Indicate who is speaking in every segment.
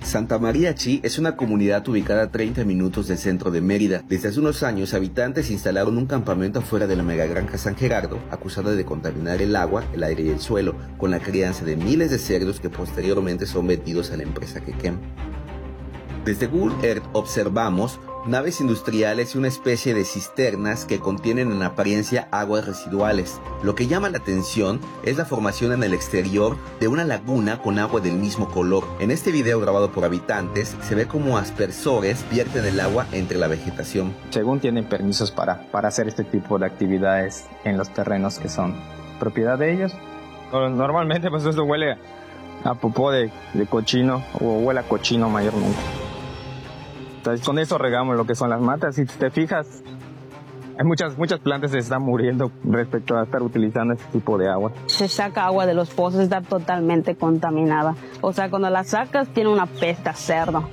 Speaker 1: Santa María Chi es una comunidad ubicada a 30 minutos del centro de Mérida. Desde hace unos años, habitantes instalaron un campamento afuera de la megagranja San Gerardo, acusada de contaminar el agua, el aire y el suelo, con la crianza de miles de cerdos que posteriormente son vendidos a la empresa Quequem. Desde Google Earth observamos naves industriales y una especie de cisternas que contienen en apariencia aguas residuales. Lo que llama la atención es la formación en el exterior de una laguna con agua del mismo color. En este video grabado por habitantes se ve como aspersores vierten el agua entre la vegetación.
Speaker 2: Según tienen permisos para hacer este tipo de actividades en los terrenos que son propiedad de ellos. Normalmente pues esto huele a popó de cochino o huele a cochino mayormente. Entonces, con eso regamos lo que son las matas. Si te fijas, hay muchas plantas que se están muriendo respecto a estar utilizando este tipo de agua.
Speaker 3: Se saca agua de los pozos, está totalmente contaminada. O sea, cuando la sacas tiene una peste a cerdo.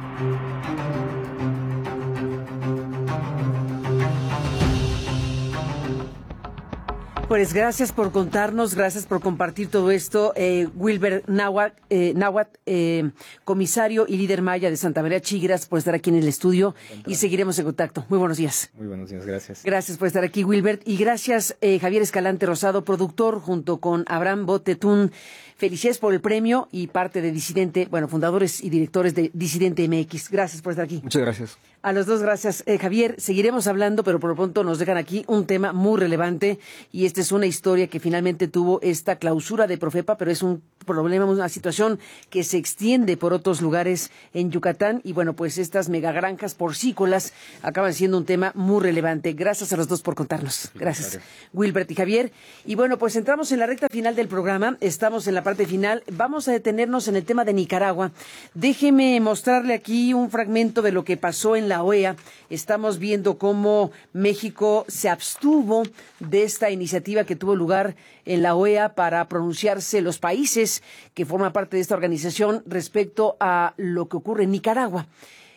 Speaker 4: Pues gracias por contarnos, gracias por compartir todo esto. Wilber Náhuatl, comisario y líder maya de Santa María Chi, gracias por estar aquí en el estudio y seguiremos en contacto. Muy buenos días.
Speaker 2: Muy buenos días, gracias.
Speaker 4: Gracias por estar aquí, Wilbert. Y gracias, Javier Escalante Rosado, productor, junto con Abraham Botetún. Felicidades por el premio y parte de Disidente, fundadores y directores de Disidente MX. Gracias por estar aquí.
Speaker 2: Muchas gracias.
Speaker 4: A los dos, gracias. Javier, seguiremos hablando, pero por lo pronto nos dejan aquí un tema muy relevante y esta es una historia que finalmente tuvo esta clausura de Profepa, pero es un problema, una situación que se extiende por otros lugares en Yucatán y pues estas megagranjas porcícolas acaban siendo un tema muy relevante. Gracias a los dos por contarnos. Gracias, Wilbert y Javier. Y pues entramos en la recta final del programa, estamos en la parte final. Vamos a detenernos en el tema de Nicaragua. Déjeme mostrarle aquí un fragmento de lo que pasó en la OEA. Estamos viendo cómo México se abstuvo de esta iniciativa que tuvo lugar en la OEA para pronunciarse los países que forman parte de esta organización respecto a lo que ocurre en Nicaragua.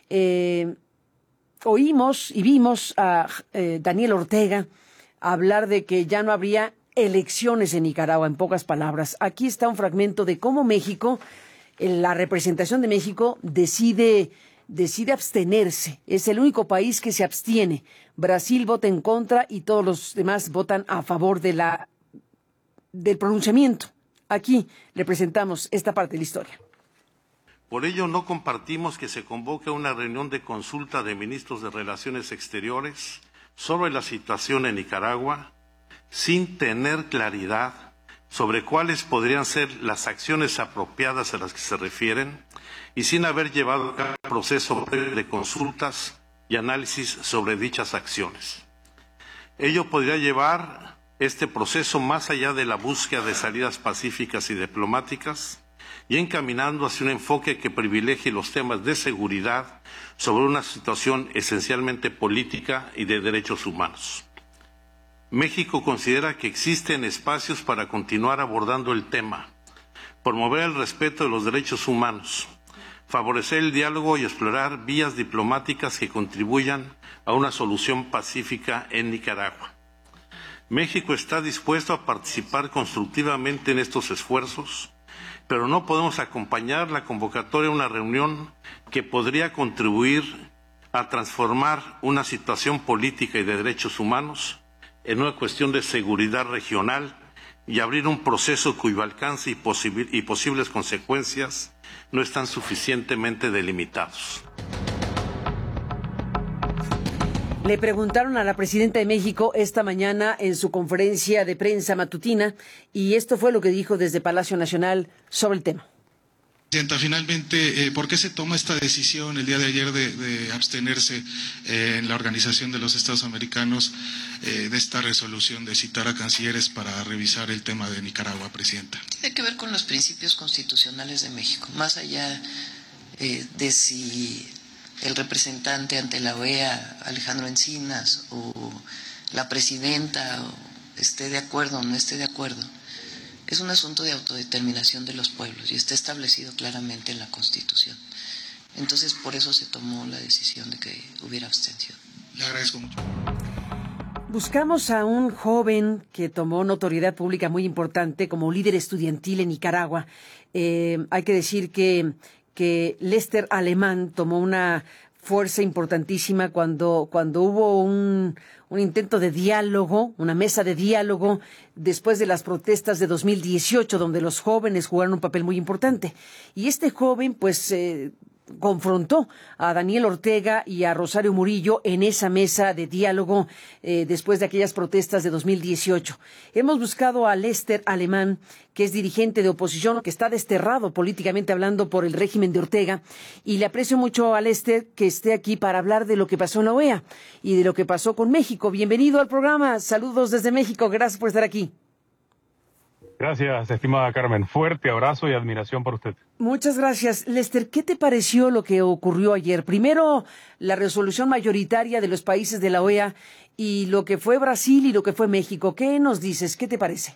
Speaker 4: Oímos y vimos a Daniel Ortega hablar de que ya no habría elecciones en Nicaragua, en pocas palabras. Aquí está un fragmento de cómo México, la representación de México, decide abstenerse. Es el único país que se abstiene. Brasil vota en contra y todos los demás votan a favor del pronunciamiento. Aquí le presentamos esta parte de la historia.
Speaker 5: Por ello, no compartimos que se convoque una reunión de consulta de ministros de Relaciones Exteriores sobre la situación en Nicaragua sin tener claridad sobre cuáles podrían ser las acciones apropiadas a las que se refieren y sin haber llevado a cabo un proceso de consultas y análisis sobre dichas acciones. Ello podría llevar este proceso más allá de la búsqueda de salidas pacíficas y diplomáticas y encaminando hacia un enfoque que privilegie los temas de seguridad sobre una situación esencialmente política y de derechos humanos. México considera que existen espacios para continuar abordando el tema, promover el respeto de los derechos humanos, favorecer el diálogo y explorar vías diplomáticas que contribuyan a una solución pacífica en Nicaragua. México está dispuesto a participar constructivamente en estos esfuerzos, pero no podemos acompañar la convocatoria a una reunión que podría contribuir a transformar una situación política y de derechos humanos en una cuestión de seguridad regional y abrir un proceso cuyo alcance y posibles consecuencias no están suficientemente delimitados.
Speaker 4: Le preguntaron a la presidenta de México esta mañana en su conferencia de prensa matutina y esto fue lo que dijo desde Palacio Nacional sobre el tema.
Speaker 6: Presidenta, finalmente, ¿por qué se toma esta decisión el día de ayer de abstenerse en la Organización de los Estados Americanos de esta resolución de citar a cancilleres para revisar el tema de Nicaragua, Presidenta?
Speaker 7: Tiene que ver con los principios constitucionales de México, más allá de si el representante ante la OEA, Alejandro Encinas, o la presidenta esté de acuerdo o no esté de acuerdo. Es un asunto de autodeterminación de los pueblos y está establecido claramente en la Constitución. Entonces, por eso se tomó la decisión de que hubiera abstención.
Speaker 6: Le agradezco mucho.
Speaker 4: Buscamos a un joven que tomó notoriedad pública muy importante como líder estudiantil en Nicaragua. Hay que decir que que Lester Alemán tomó una fuerza importantísima cuando hubo un intento de diálogo, una mesa de diálogo después de las protestas de 2018, donde los jóvenes jugaron un papel muy importante. Y este joven, pues, confrontó a Daniel Ortega y a Rosario Murillo en esa mesa de diálogo después de aquellas protestas de 2018. Hemos buscado a Lester Alemán, que es dirigente de oposición, que está desterrado políticamente hablando por el régimen de Ortega, y le aprecio mucho a Lester que esté aquí para hablar de lo que pasó en la OEA y de lo que pasó con México. Bienvenido al programa. Saludos desde México. Gracias por estar aquí.
Speaker 8: Gracias, estimada Carmen. Fuerte abrazo y admiración por usted.
Speaker 4: Muchas gracias. Lester, ¿qué te pareció lo que ocurrió ayer? Primero, la resolución mayoritaria de los países de la OEA y lo que fue Brasil y lo que fue México. ¿Qué nos dices? ¿Qué te parece?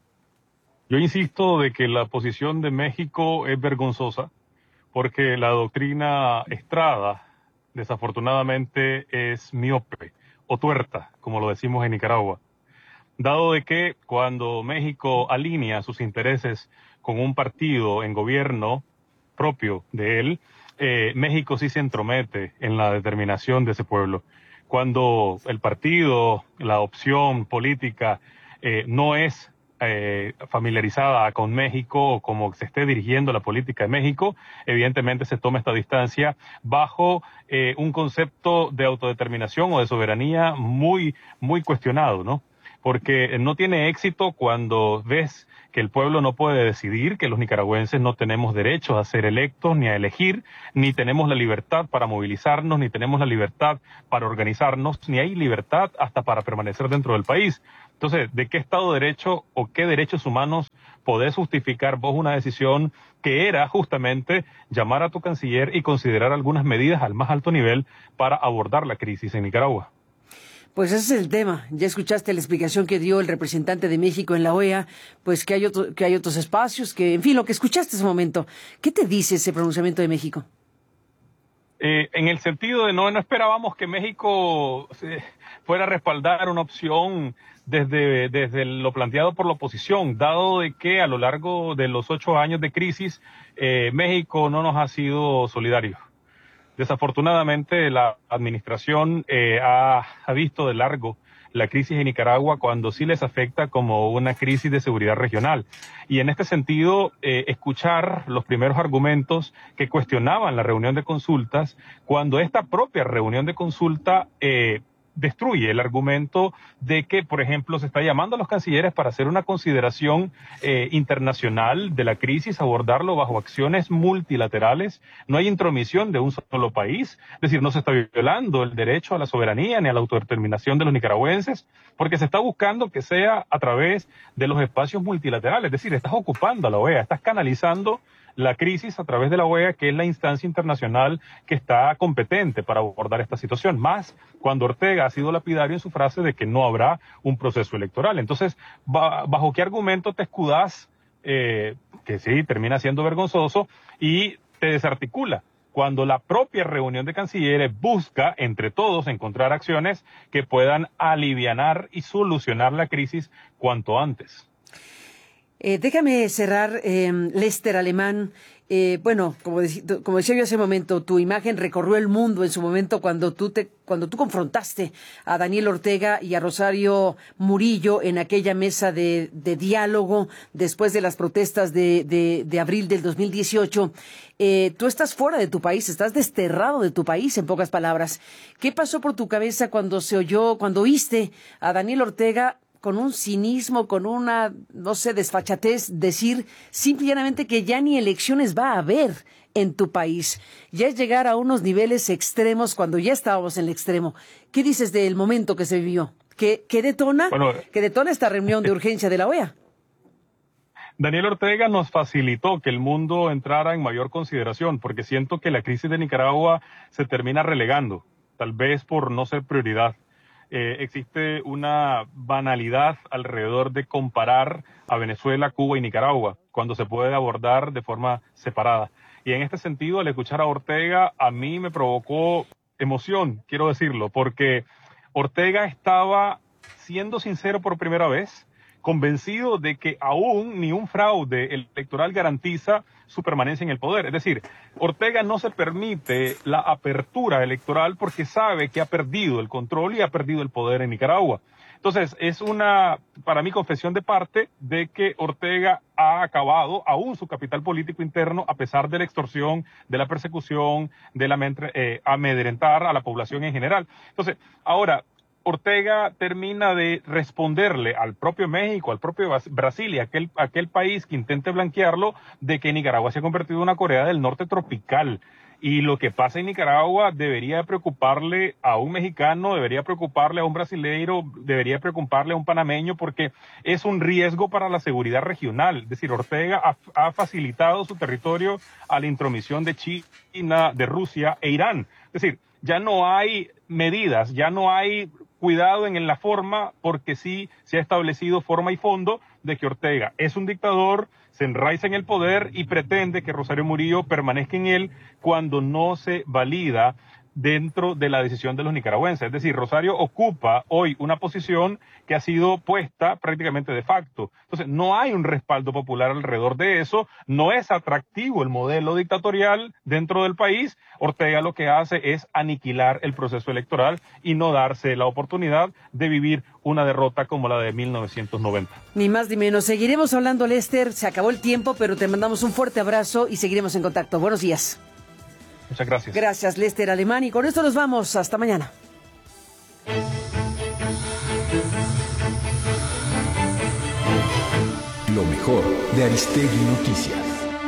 Speaker 8: Yo insisto de que la posición de México es vergonzosa porque la doctrina Estrada, desafortunadamente, es miope o tuerta, como lo decimos en Nicaragua. Dado de que cuando México alinea sus intereses con un partido en gobierno propio de él, México sí se entromete en la determinación de ese pueblo. Cuando el partido, la opción política, no es familiarizada con México o como se esté dirigiendo la política de México, evidentemente se toma esta distancia bajo un concepto de autodeterminación o de soberanía muy, muy cuestionado, ¿no? Porque no tiene éxito cuando ves que el pueblo no puede decidir, que los nicaragüenses no tenemos derechos a ser electos ni a elegir, ni tenemos la libertad para movilizarnos, ni tenemos la libertad para organizarnos, ni hay libertad hasta para permanecer dentro del país. Entonces, ¿de qué Estado de Derecho o qué derechos humanos podés justificar vos una decisión que era justamente llamar a tu canciller y considerar algunas medidas al más alto nivel para abordar la crisis en Nicaragua?
Speaker 4: Pues ese es el tema. Ya escuchaste la explicación que dio el representante de México en la OEA, pues que hay otros espacios, que, en fin, lo que escuchaste ese momento. ¿Qué te dice ese pronunciamiento de México?
Speaker 8: En el sentido de no esperábamos que México fuera a respaldar una opción desde lo planteado por la oposición, dado de que a lo largo de los 8 años de crisis, México no nos ha sido solidario. Desafortunadamente, la administración ha visto de largo la crisis en Nicaragua cuando sí les afecta como una crisis de seguridad regional. Y en este sentido, escuchar los primeros argumentos que cuestionaban la reunión de consultas, cuando esta propia reunión de consulta destruye el argumento de que, por ejemplo, se está llamando a los cancilleres para hacer una consideración internacional de la crisis, abordarlo bajo acciones multilaterales. No hay intromisión de un solo país, es decir, no se está violando el derecho a la soberanía ni a la autodeterminación de los nicaragüenses, porque se está buscando que sea a través de los espacios multilaterales, es decir, estás ocupando a la OEA, estás canalizando la crisis a través de la OEA, que es la instancia internacional que está competente para abordar esta situación, más cuando Ortega ha sido lapidario en su frase de que no habrá un proceso electoral. Entonces, ¿bajo qué argumento te escudás, que sí, termina siendo vergonzoso, y te desarticula? Cuando la propia reunión de cancilleres busca, entre todos, encontrar acciones que puedan alivianar y solucionar la crisis cuanto antes.
Speaker 4: Déjame cerrar, Lester Alemán. Bueno, como decía yo hace un momento, tu imagen recorrió el mundo en su momento cuando tú confrontaste a Daniel Ortega y a Rosario Murillo en aquella mesa de diálogo después de las protestas de abril del 2018. Tú estás fuera de tu país, estás desterrado de tu país, en pocas palabras. ¿Qué pasó por tu cabeza cuando oíste a Daniel Ortega con un cinismo, con una, no sé, desfachatez, decir simplemente que ya ni elecciones va a haber en tu país? Ya es llegar a unos niveles extremos cuando ya estábamos en el extremo. ¿Qué dices del momento que se vivió? ¿Qué detona esta reunión de urgencia de la OEA?
Speaker 8: Daniel Ortega nos facilitó que el mundo entrara en mayor consideración, porque siento que la crisis de Nicaragua se termina relegando, tal vez por no ser prioridad. Existe una banalidad alrededor de comparar a Venezuela, Cuba y Nicaragua, cuando se puede abordar de forma separada. Y en este sentido, al escuchar a Ortega, a mí me provocó emoción, quiero decirlo, porque Ortega estaba siendo sincero por primera vez convencido de que aún ni un fraude electoral garantiza su permanencia en el poder. Es decir, Ortega no se permite la apertura electoral porque sabe que ha perdido el control y ha perdido el poder en Nicaragua. Entonces, es una, para mí, confesión de parte de que Ortega ha acabado aún su capital político interno a pesar de la extorsión, de la persecución, de amedrentar a la población en general. Entonces, ahora, Ortega termina de responderle al propio México, al propio Brasil y aquel país que intente blanquearlo de que Nicaragua se ha convertido en una Corea del Norte tropical. Y lo que pasa en Nicaragua debería preocuparle a un mexicano, debería preocuparle a un brasileiro, debería preocuparle a un panameño, porque es un riesgo para la seguridad regional. Es decir, Ortega ha facilitado su territorio a la intromisión de China, de Rusia e Irán. Es decir, ya no hay medidas, ya no hay cuidado en la forma, porque sí se ha establecido forma y fondo de que Ortega es un dictador, se enraiza en el poder y pretende que Rosario Murillo permanezca en él cuando no se valida dentro de la decisión de los nicaragüenses. Es decir, Rosario ocupa hoy una posición que ha sido puesta prácticamente de facto. Entonces, no hay un respaldo popular alrededor de eso, no es atractivo el modelo dictatorial dentro del país. Ortega lo que hace es aniquilar el proceso electoral y no darse la oportunidad de vivir una derrota como la de 1990.
Speaker 4: Ni más ni menos. Seguiremos hablando, Lester. Se acabó el tiempo, pero te mandamos un fuerte abrazo y seguiremos en contacto. Buenos días.
Speaker 8: Muchas gracias.
Speaker 4: Gracias, Lester Alemán. Y con esto nos vamos. Hasta mañana.
Speaker 9: Lo mejor de Aristegui Noticias.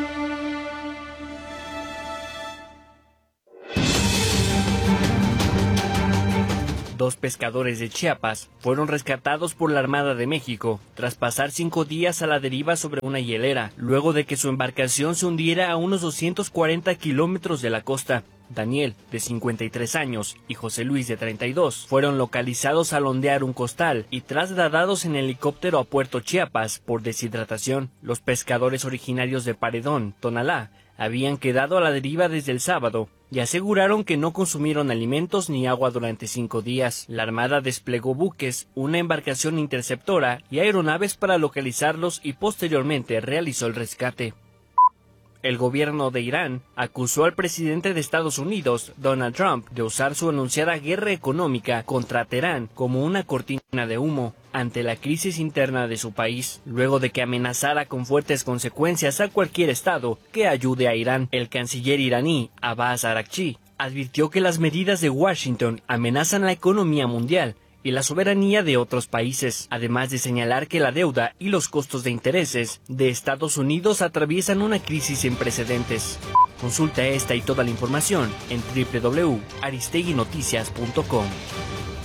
Speaker 10: Dos pescadores de Chiapas fueron rescatados por la Armada de México tras pasar 5 días a la deriva sobre una hielera, luego de que su embarcación se hundiera a unos 240 kilómetros de la costa. Daniel, de 53 años, y José Luis, de 32, fueron localizados al ondear un costal y trasladados en helicóptero a Puerto Chiapas por deshidratación. Los pescadores originarios de Paredón, Tonalá, habían quedado a la deriva desde el sábado y aseguraron que no consumieron alimentos ni agua durante 5 días. La Armada desplegó buques, una embarcación interceptora y aeronaves para localizarlos y posteriormente realizó el rescate. El gobierno de Irán acusó al presidente de Estados Unidos, Donald Trump, de usar su anunciada guerra económica contra Teherán como una cortina de humo ante la crisis interna de su país, luego de que amenazara con fuertes consecuencias a cualquier estado que ayude a Irán. El canciller iraní, Abbas Araghchi, advirtió que las medidas de Washington amenazan la economía mundial y la soberanía de otros países, además de señalar que la deuda y los costos de intereses de Estados Unidos atraviesan una crisis sin precedentes. Consulta esta y toda la información en www.aristeguinoticias.com.